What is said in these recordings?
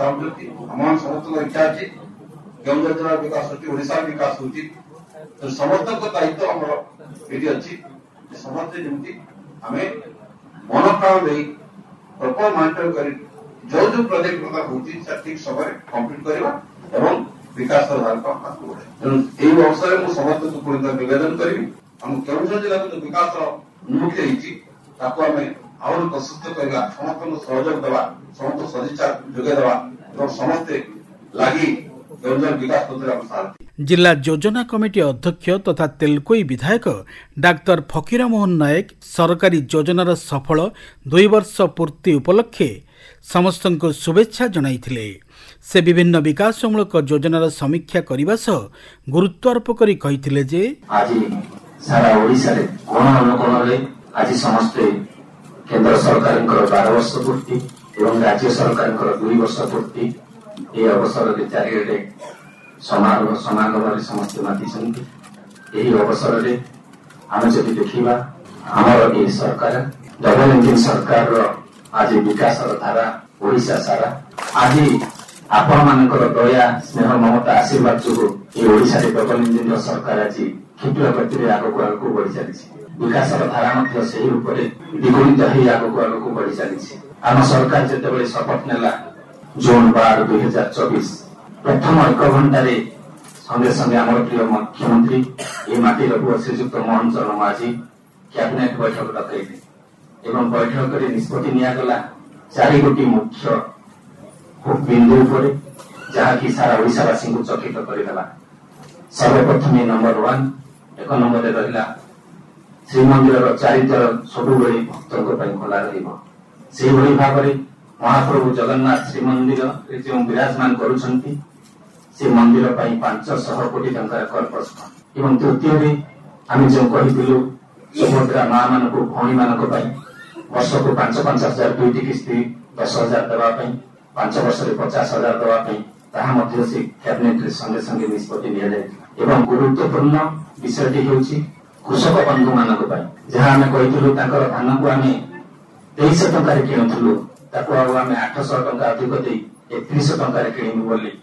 चाहते आम समस्त इच्छा अच्छी केन्दुझर जिला विकास होशा विकास हो समस्त दायित्व आम ये अच्छी समस्ते जमी आम मन प्राण दे प्रॉपर मॉनिटर कर जो जो प्रोजेक्ट होती ठीक समय कंप्लीट करवा एवं विकास धार को तेणु यही अवसर में समस्त को पुणी निवेदन करी आम केन्दुझर जिला जो विकास उन्मुखी होती आम प्रस्तुत करवा समस्त सहयोग देवा समस्त सदिच्छा जोगे देवा समस्ते लगी केन्दुझर विकास पत्र जिला योजना कमिटी अध्यक्ष तथा तेलकोई विधायक डाक्तर फकीर मोहन नायक सरकारी योजनार सफल 2 वर्ष पूर्ति उपलक्षे समस्त शुभेच्छा जणाइथिले। से विभिन्न विकासमूलक योजनार समीक्षा करने सह गुरुत्वारोप करी कहिथिले जे आज सारा ओडिशा रे कोन अनुकोण रे आज समस्ते केंद्र सरकार 12 वर्ष पूर्ति एवं राज्य सरकार 2 वर्ष पूर्ति ए अवसर रे चारिरे समारोह समागम समस्ते माति यही अवसर रे आम जदि देखा आमर ये सरकार डबल इंजिन सरकार आज विकास धारा ओडिशा सारा आज आपण मानकर दया स्नेह ममता आशीर्वाद जो ये ओडिशा रे डबल इंजिन सरकार आज क्षिप्र गति आगक बढ़ी चली विकास धारा से रूप द्विगुणित आगक बढ़ी चली आम सरकार जिते शपथ नेला जून 12 2024 प्रथम 1 घंटे संगे संगे आम प्रिय मुख्यमंत्री ये माटीर पुआ श्रीजुक्त मोहन चरण माझी कैबिनेट बैठक डकैले एवं बैठक निष्पत्ति निगला 4 गोटी मुख्य बिंदु उपर जहाँकि सारा ओडिशावासी को चकित करदेला। सर्वप्रथम नंबर 1 1 नंबर रहा श्रीमंदिर चारिद्वार सब भक्तों खोला रही भाव में महाप्रभु जगन्नाथ श्रीमंदिर जो विराजमान करुछंती से मंदिर 500 कोटी टंकार कर प्रश्न एवं तृतीय आम जो कहलु सुभद्रा माँ मान भौणी मान वर्ष को 5-5 हजार 2टी किस्ती 10,000 देवाई 5 वर्ष 50,000 देवाई से कैबिनेट संगे संगे निष्पत्ति निया गुरुत्वपूर्ण विषयटी हूँ कृषक बंधु मान जहाँ आम कहलु धान को आम 2300 टंकार किणुलु ताको आम 800 टंका अधिक दे 3100 टंकार किणु बोली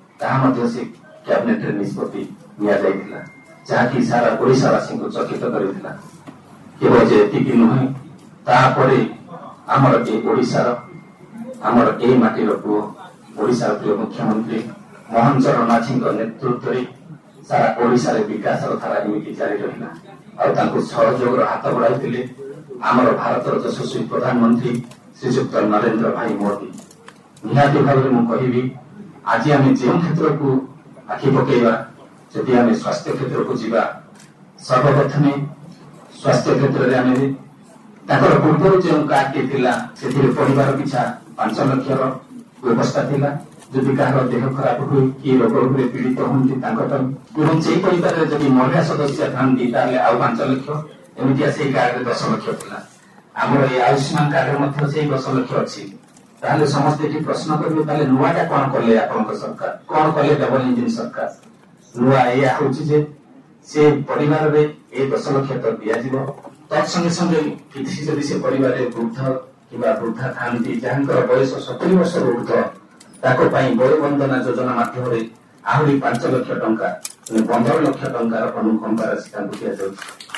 से कैबिनेट निष्पत्ति निया जहाँकि सारा ओडिशावासी को चकित करथिला केवल जे नुहे तापरे आमर ए ओडिशार आमर ए माटीर पुओ ओडिशार प्रिय मुख्यमंत्री मोहन चरण माझी नेतृत्व में सारा ओडिशा रे विकास धारा एमती जारी रहा और सहयोग हाथ बढ़ाई आमर भारतर यशस्वी प्रधानमंत्री श्रीजुक्त नरेंद्र भाई मोदी निहाती भाव में मुझे आज आम जो क्षेत्र को आखि पकईवा जदि आम स्वास्थ्य क्षेत्र को जीवा सर्वप्रथमे स्वास्थ्य क्षेत्र में आम पूर्व जो कार्ड से परिवार पिछा 5 लाख व्यवस्था थिला जदि कहार देह खराब हुए कि रोग पीड़ित होती से परिवार जब महिला सदस्य था आउ 5 लाख एमती से कार्ड 10 लाख था आम आयुष्मान कार्ड से 10 लाख अच्छी ताहले समस्ते ये प्रश्न करेंगे ताहले नुआटा कौन कले आपन सरकार कौन कले डबल इंजिन सरकार नुआ या होची जे से परिवार रे ए 10 लाख तो दिया जिवो तत्संगे संगे किसी जदि से परिवार रे वृद्ध किबा वृद्धा थांती जहाँकर बयस 70 वर्ष ऊर्ध ताको पई बय वंदना योजना माध्यम रे आहुरी 5 लाख टंका 15 लाख टंकार अनुकंप राशि ताको दिया जाउ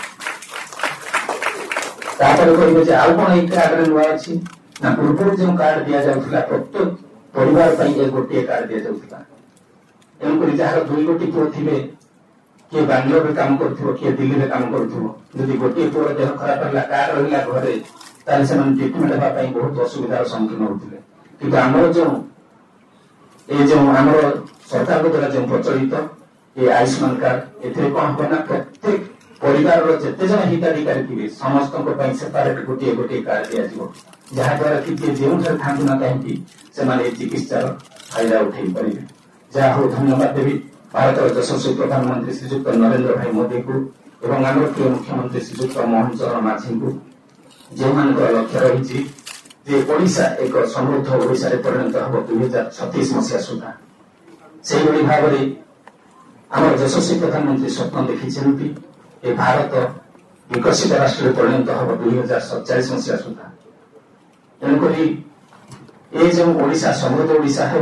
तापर कहबे जे आउ कोन एक कार्ड रे नुआ अछि ना पूर्व जो कार्ड दिया जाउथला प्रत्येक परिवार पई एक गोटे कार्ड दिया जाउथला एमकरी जहार 2 गोटी पुओ थिबे के बांग्लोर में काम करथुव के दिल्ली में काम करथुव जदि गोटे पुओ देह खराब होला कार्ड रहिला घरे ताले से मन ट्रीटमेंट हेबा पई बहुत असुविधार सम्मुखीन होउथिले किंतु हमर जो हमर सरकार द्वारा जो प्रचलित ये आयुष्मान कार्ड एथे कोन होना प्रत्येक परिवार जिते जन हिताधिकारी थे समस्त सेपरेट गोटे गोटे कार्ड दिया जहाद्वारा कि जो था ना कहीं से चिकित्सार फायदा उठे पारे जहा हो धन्यवाद देवी भारत यशस्वी प्रधानमंत्री श्रीजुक्त नरेंद्र भाई मोदी को एवं आम प्रिय मुख्यमंत्री श्रीजुक्त मोहन चरण माझी को जो मान लक्ष्य रही ओडिशा एक समृद्ध ओडिशा परिणत हम 2036 मसीहा सुधा से भाव में आम यशस्वी प्रधानमंत्री स्वप्न देखी ये भारत विकसित राष्ट्र परिणत हम 2047 मसीहा सुधा तेणुक ये जो ओडिशा समृद्ध ओडिशा है